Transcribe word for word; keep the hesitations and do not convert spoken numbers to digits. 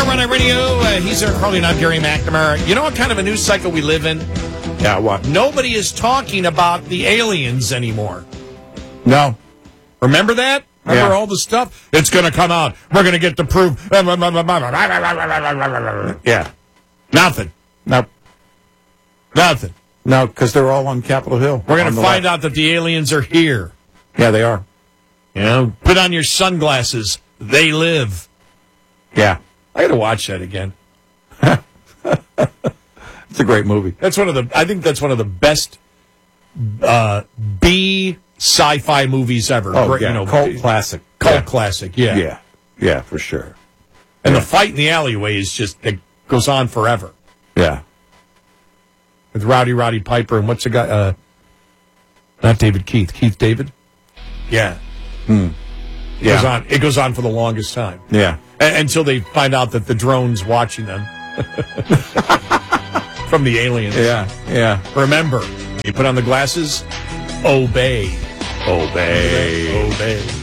Run Night Radio. Uh, he's Eric Carly, and I'm Gary McNamara. You know what kind of a news cycle we live in? Yeah, what? Nobody is talking about the aliens anymore. No. Remember that? Remember Yeah. all the stuff? It's going to come out. We're going to get the proof. Yeah. Nothing. No. Nothing. No, because they're all on Capitol Hill. We're going to find out that the aliens are here. Yeah, they are. You know, put on your sunglasses. They live. Yeah. I got to watch that again. It's a great movie. That's one of the. I think that's one of the best uh, B sci-fi movies ever. Oh, Great, yeah. you know, Cult classic. Cult Yeah. classic. Yeah. Yeah. Yeah, for sure. And Yeah. the fight in the alleyway is just it goes on forever Yeah. with Rowdy Roddy Piper and what's the guy? Uh, not David Keith. Keith David. Yeah. Hmm. It Yeah. goes on. It goes on for the longest time. Yeah. A- until they find out that the drone's watching them from the aliens. Yeah. Yeah. Remember, you put on the glasses, obey. Obey. Obey.